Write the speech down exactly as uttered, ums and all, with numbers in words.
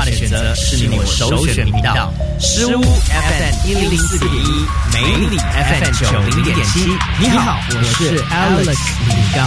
的选择，是你我首选频道。诗屋 F M 一零四点一，美里 F M 九零点七。你好，我是 Alex 李刚。